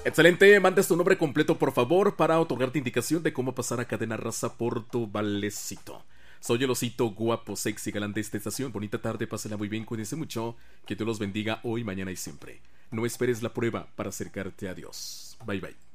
Excelente, mandes tu nombre completo por favor para otorgarte indicación de cómo pasar a Cadena Raza por tu valecito. Soy el osito guapo, sexy, galán de esta estación. Bonita tarde, pásenla muy bien, cuídense mucho. Que Dios los bendiga hoy, mañana y siempre. No esperes la prueba para acercarte a Dios. Bye bye.